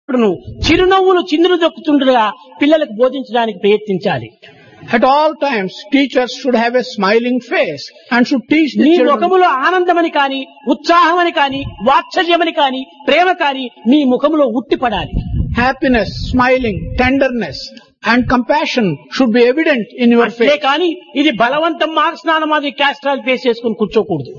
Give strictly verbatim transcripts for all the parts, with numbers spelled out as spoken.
ఇప్పుడు చిరునవ్వులు చిందులు దొక్కుతుండగా పిల్లలకు బోధించడానికి ప్రయత్నించాలి. At all times, teachers should have a smiling face and should teach the నీ children. ముఖములో ఆనందమని కాని, ఉత్సాహమని కాని, వాత్సల్యమని కాని, ప్రేమ కాని నీ ముఖములో ఉట్టిపడాలి. Happiness, smiling, tenderness and compassion should be evident in your అంతే face. కానీ ఇది బలవంతం మార్క్ స్నానం అది క్యాస్ట్రాల్ ఫేస్ చేసుకుని కూర్చోకూడదు.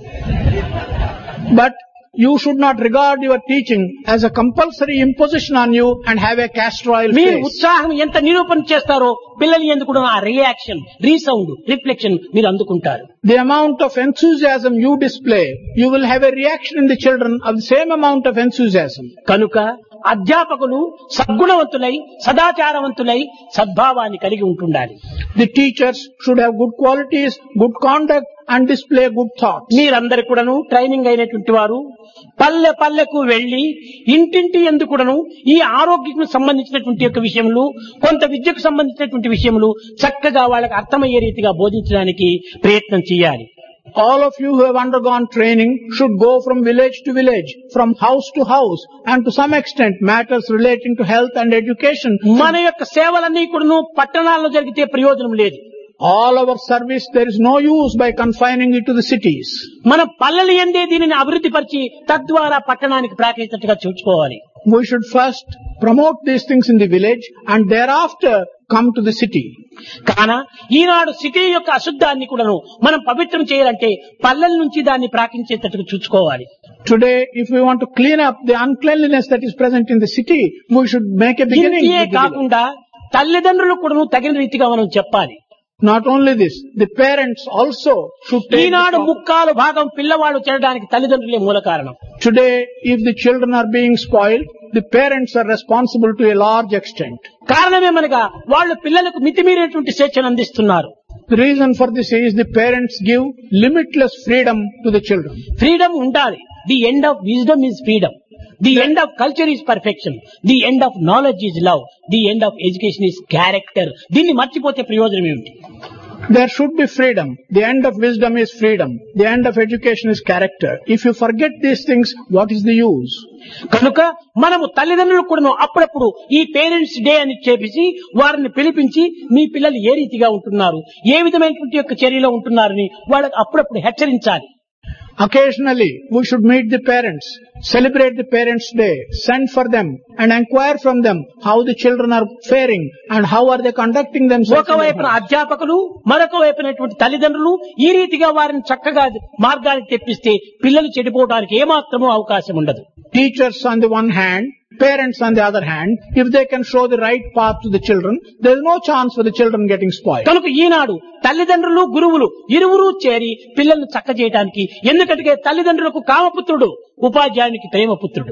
But you should not regard your teaching as a compulsory imposition on you and have a castor oil మీరు face. ఉత్సాహం ఎంత నిరూపణ చేస్తారో పిల్లలు ఎందుకు కూడా ఆ రియాక్షన్, రీసౌండ్, రిఫ్లెక్షన్ మీరు అందుకుంటారు. The amount of enthusiasm you display, you will have a reaction in the children of the same amount of enthusiasm. కనుక అధ్యాపకులు సద్గుణవంతులై, సదాచారవంతులై, సద్భావాన్ని కలిగి ఉంటుండాలి. The teachers should have good qualities, good conduct and display good thoughts. మీరందరూ కూడాను training అయినటువంటి వారు పల్లె పల్లెకు వెళ్లి ఇంటింటి ఎందుకు కూడాను ఈ ఆరోగ్యకు సంబంధించినటువంటి యొక్క విషయములు, కొంత విద్యకు సంబంధించినటువంటి విషయములు చక్కగా వాళ్ళకి అర్థమయ్యే రీతిగా బోధించడానికి ప్రయత్నం చేయాలి. All of you who have undergone training should go from village to village, from house to house, and to some extent matters relating to health and education. మన యొక్క సేవలన్నీ కూడాను పట్టణాల్లో జరిగితే ప్రయోజనం లేదు. All our service, there is no use by confining it to the cities. మన పల్లెలు ఎందే దీనిని అభివృద్ధి పరిచి తద్వారా పట్టణానికి ప్రాకేటట్టుగా చూసుకోవాలి. We should first promote these things in the village and thereafter come to the city. కాన ఈనాడు సిటీ యొక్క అశుద్ధాన్ని కూడాను మనం పవిత్రం చేయాలంటే పల్లెల నుంచి దాన్ని ప్రాకించేటట్టుగా చూసుకోవాలి. Today, if we want to clean up the uncleanliness that is present in the city, we should make a beginning ఇంటియే with the village. కాకుండా తల్లిదండ్రులు కూడాను తగిన రీతిగా మనం చెప్పాలి. Not only this, the parents also should take the Eenadu proper- ముక్కాలు భాగం పిల్లవాడు చేరడానికి తల్లిదండ్రులే మూల కారణం. Today, if the children are being spoiled, the parents are responsible to a large extent. కారణమేమనగా వాళ్ళు పిల్లలకు మితిమీరినటువంటి స్వేచ్ఛను అందిస్తున్నారు. The reason for this is the parents give limitless freedom to the children. Freedom ఉండాలి. The end of wisdom is freedom. The end of culture is perfection. The end of knowledge is love. The end of education is character. దీన్ని మర్చిపోతే ప్రయోజనం ఏమిటి? There should be freedom. The end of wisdom is freedom. The end of education is character. If you forget these things, what is the use? కనుక మనము తల్లిదండ్రులు కూడా అప్పుడప్పుడు ఈ పేరెంట్స్ డే అని చెప్పేసి వారిని పిలిపించి మీ పిల్లలు ఏ రీతిగా ఉంటున్నారు, ఏ విధమైనటువంటి యొక్క చర్యలో ఉంటున్నారని వాళ్ళకి అప్పుడప్పుడు హెచ్చరించాలి. Occasionally, we should meet the parents, celebrate the parents' day, send for them and inquire from them how the children are faring and how are they conducting themselves. in their ఒకవైపున homes. అధ్యాపకులు, మరొక వైపునటువంటి తల్లిదండ్రులు ఈ రీతిగా వారిని చక్కగా మార్గానికి తెప్పిస్తే పిల్లలు చెడిపోవడానికి ఏమాత్రమూ అవకాశం ఉండదు. Teachers on the one hand, parents on the other hand, if they can show the right path to the children, there is no chance for the children getting spoiled. కనుక ఈనాడు తల్లిదండ్రులు, గురువులు ఇరువురు చేరి పిల్లలను చక్క చేయడానికి, ఎందుకంటే తల్లిదండ్రులకు కామపుత్రుడు, ఉపాధ్యాయునికి ప్రేమపుత్రుడు.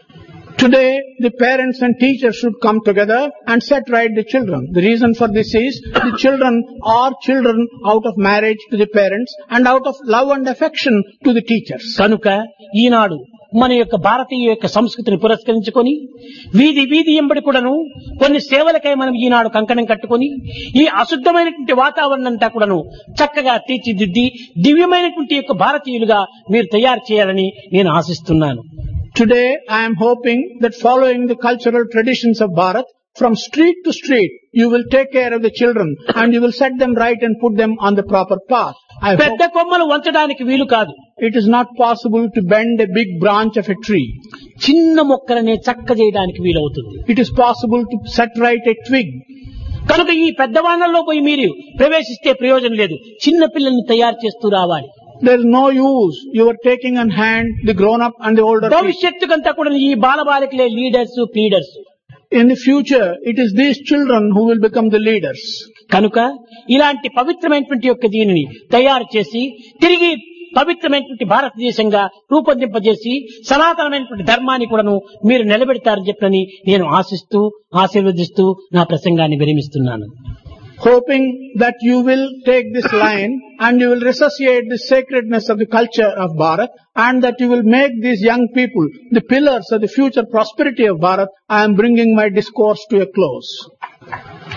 Today, the parents and teachers should come together and set right the children. The reason for this is the children are children out of marriage to the parents and out of love and affection to the teachers. కనుక ఈనాడు మన యొక్క భారతీయ యొక్క సంస్కృతిని పురస్కరించుకొని వీధి వీధి ఎంబడి కూడాను కొన్ని సేవలకై మనం ఈనాడు కంకణం కట్టుకొని ఈ అశుద్ధమైనటువంటి వాతావరణం అంతా కూడాను చక్కగా తీర్చిదిద్ది దివ్యమైనటువంటి యొక్క భారతీయులుగా మీరు తయారు చేయాలని నేను ఆశిస్తున్నాను. Today, I am hoping that following the cultural traditions of Bharat, from street to street, you will take care of the children and you will set them right and put them on the proper path. I పెద్ద hope కొమ్మలు వంచడానికి వీలు కాదు. it is not possible to bend a big branch of a tree. చిన్న మొక్కలనే చక్క చేయడానికి వీలవుతుంది. It is possible to set right a twig. కనుక ఈ పెద్దవాళ్లలో పోయి మీరు ప్రవేశిస్తే ప్రయోజనం లేదు. చిన్న పిల్లల్ని తయారు చేస్తూ రావాలి. There is no use. You are taking on hand the grown up and the older people. భవిష్యత్తుకంతా కూడా ఈ బాలబాలికలే leaders, pleaders. In the future, it is these children who will become the leaders. కనుక ఇలాంటి పవిత్రమైనటువంటి యొక్క దీనిని తయారు చేసి తిరిగి పవిత్రమైనటువంటి భారతదేశంగా రూపొందింపజేసి సనాతనమైనటువంటి ధర్మాన్ని కూడాను మీరు నిలబెడతారని చెప్పని నేను ఆశిస్తూ ఆశీర్వదిస్తూ నా ప్రసంగాన్ని విరమిస్తున్నాను. Hoping that you will take this line and you will resuscitate the sacredness of the culture of Bharat and that you will make these young people the pillars of the future prosperity of Bharat, I am bringing my discourse to a close.